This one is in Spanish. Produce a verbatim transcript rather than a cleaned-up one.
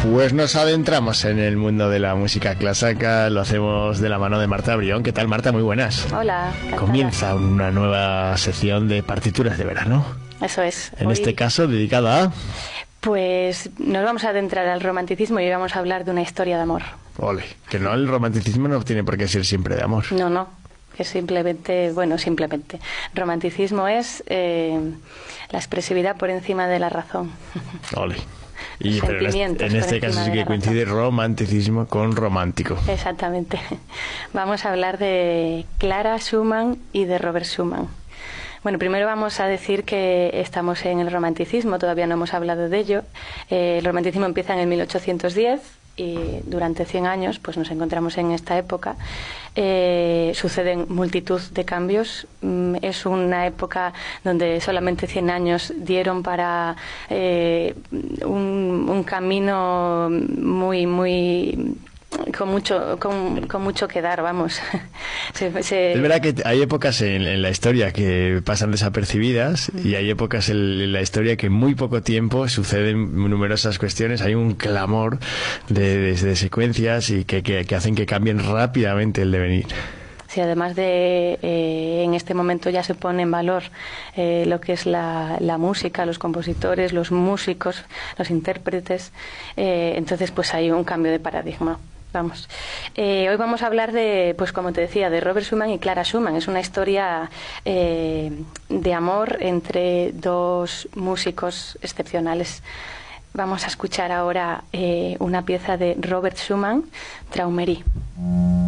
Pues nos adentramos en el mundo de la música clásica, lo hacemos de la mano de Marta Brión. ¿Qué tal, Marta? Muy buenas. Hola. Encantada. Comienza una nueva sección de partituras de verano. Eso es. En Hoy, este caso, dedicada a... Pues nos vamos a adentrar al romanticismo y vamos a hablar de una historia de amor. Ole, que no, el romanticismo no tiene por qué ser siempre de amor. No, no, que simplemente, bueno, simplemente. Romanticismo es eh, la expresividad por encima de la razón. Ole. Y, pero en este, en este caso sí que coincide romanticismo con romántico. Exactamente. Vamos a hablar de Clara Schumann y de Robert Schumann. Bueno, primero vamos a decir que estamos en el romanticismo, todavía no hemos hablado de ello. Eh, el romanticismo empieza en el mil ochocientos diez y durante cien años pues nos encontramos en esta época. Eh, suceden multitud de cambios. Mm, es una época donde solamente cien años dieron para eh, un, un camino muy, muy... con mucho con, con mucho que dar, vamos. se, se... Es verdad que hay épocas en, en la historia que pasan desapercibidas y hay épocas en, en la historia que en muy poco tiempo suceden numerosas cuestiones, hay un clamor de, de, de secuencias y que, que, que hacen que cambien rápidamente el devenir. Sí, además de eh, en este momento ya se pone en valor eh, lo que es la, la música, los compositores, los músicos, los intérpretes, eh, entonces pues hay un cambio de paradigma. Vamos. Eh, hoy vamos a hablar de, pues como te decía, de Robert Schumann y Clara Schumann. Es una historia eh, de amor entre dos músicos excepcionales. Vamos a escuchar ahora eh, una pieza de Robert Schumann, Traumerie.